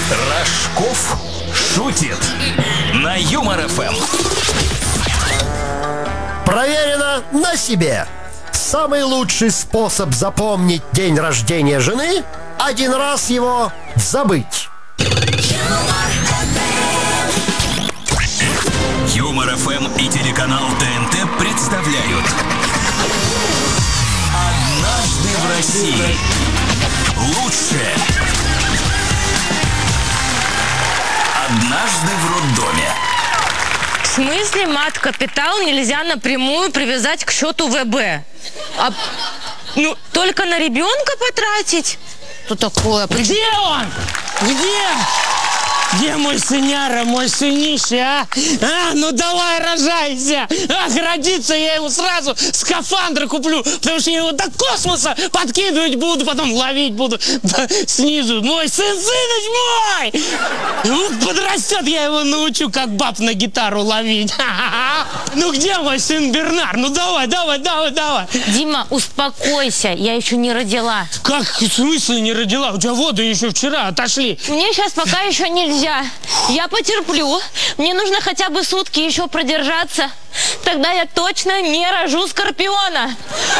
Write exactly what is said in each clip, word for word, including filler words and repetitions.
Рожков шутит на Юмор эф эм. Проверено на себе. Самый лучший способ запомнить день рождения жены — один раз его забыть. Юмор эф эм и телеканал тэ эн тэ представляют «Однажды в России». Лучшее. Однажды в роддоме. В смысле мат-капитал нельзя напрямую привязать к счету вэ бэ? А, ну, только на ребенка потратить? Что такое? Где он? Где? Где мой сыняра, мой сынище, а? А, ну давай рожайся! Ах, родится, я ему сразу скафандр куплю, потому что я его до космоса подкидывать буду, потом ловить буду снизу. Мой сын, сыныч мой! Ну, подрастет, я его научу, как баб на гитару ловить. Ну где мой сын Бернар? Ну давай, давай, давай, давай. Дима, успокойся, я еще не родила. Как, в смысле не родила? У тебя воды еще вчера отошли. Мне сейчас пока еще нельзя. Я потерплю. Мне нужно хотя бы сутки еще продержаться. Тогда я точно не рожу скорпиона.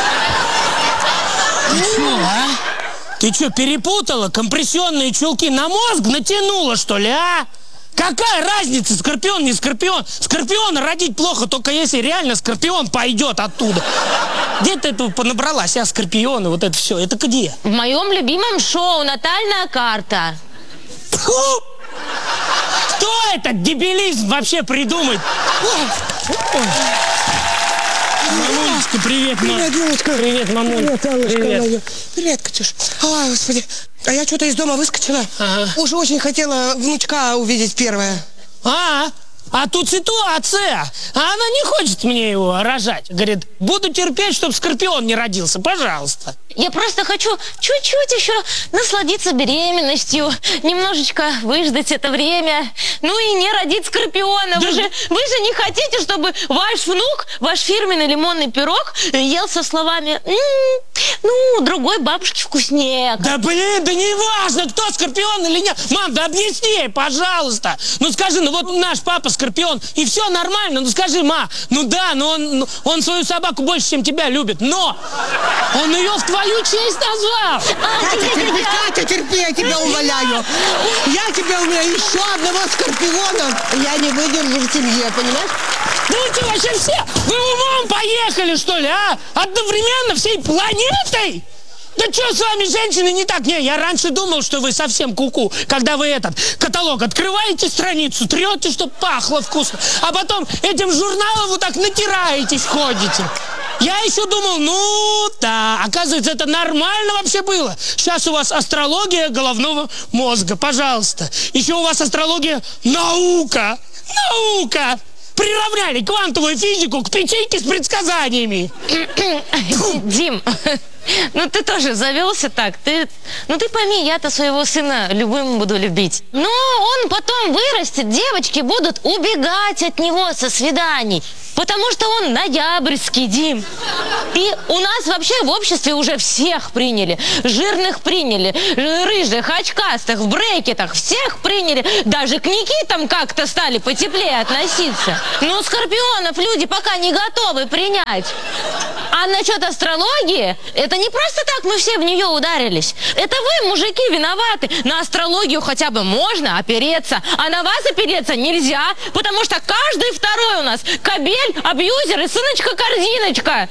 Ты что, а? Ты что, перепутала? Компрессионные чулки на мозг натянула, что ли, а? Какая разница, скорпион, не скорпион? Скорпиона родить плохо, только если реально скорпион пойдет оттуда. Где ты этого понабралась, а скорпионы, вот это все, это где? В моем любимом шоу «Натальная карта». Фу! Кто этот дебилизм вообще придумает? Мамулечка, привет, мам. Привет, девочка. Привет, мамуль. Привет, Аллочка. Привет. Моя. Привет, Катюш. Ой, господи. А я что-то из дома выскочила. Ага. Уже очень хотела внучка увидеть первое. А, а тут ситуация. А она не хочет мне его рожать. Говорит, буду терпеть, чтобы скорпион не родился. Пожалуйста. Я просто хочу чуть-чуть еще насладиться беременностью, немножечко выждать это время, ну и не родить скорпиона. Да. Вы же, вы же не хотите, чтобы ваш внук, ваш фирменный лимонный пирог ел со словами «М-м, ну, другой бабушке вкуснее». Да блин, да не важно, кто скорпион или нет. Мам, да объясни ей, пожалуйста. Ну скажи, ну вот наш папа скорпион, и все нормально. Ну скажи, ма, ну да, но он, он свою собаку больше, чем тебя любит, но он ее в твою честь назвал. Катя, терпи, Катя, терпи, я тебя умоляю. Я тебя умоляю, еще одного скорпиона я не выдержу в семье, понимаешь? Да вы что, вообще все? Вы умом поехали, что ли, а? Одновременно всей планетой? Да что с вами, женщины, не так? Не, я раньше думал, что вы совсем куку, когда вы этот каталог открываете страницу, трете, чтобы пахло вкусно, а потом этим журналом вот так натираетесь, ходите. Я еще думал, ну да, оказывается, это нормально вообще было. Сейчас у вас астрология головного мозга, пожалуйста. Еще у вас астрология наука. Наука! Приравняли квантовую физику к печеньке с предсказаниями. Дим, ну ты тоже завелся так. Ты, ну ты пойми, я-то своего сына любым буду любить. Но он потом вырастет, девочки будут убегать от него со свиданий. Потому что он ноябрьский, Дим. И у нас вообще в обществе уже всех приняли. Жирных приняли, рыжих, очкастых, в брекетах. Всех приняли. Даже к Никитам как-то стали потеплее относиться. Но скорпионов люди пока не готовы принять. А насчет астрологии, это не просто так мы все в нее ударились. Это вы, мужики, виноваты. На астрологию хотя бы можно опереться, а на вас опереться нельзя, потому что каждый второй у нас кобель, абьюзер и сыночка-корзиночка.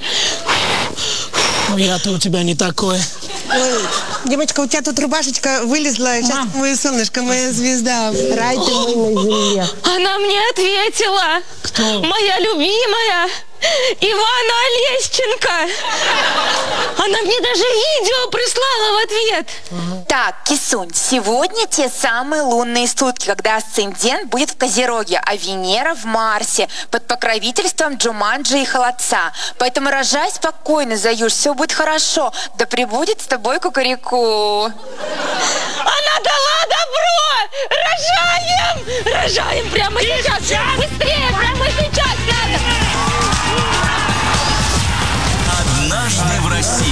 Я-то у тебя не такой. Ой, девочка, у тебя тут рубашечка вылезла. Сейчас, мое солнышко, моя звезда. Рай ты мой на земле. Она мне ответила. Кто? Моя любимая Ивана Олещенко. Она мне даже видео прислала в ответ. Так, Кисунь, сегодня те самые лунные сутки, когда асцендент будет в Козероге, а Венера в Марсе, под покровительством Джуманджи и Холодца. Поэтому рожай спокойно, Заюш, все будет хорошо. Да пребудет с тобой кукареку. Она дала добро! Рожаем! Рожаем прямо сейчас! Быстрее, прямо сейчас надо! «Однажды в России».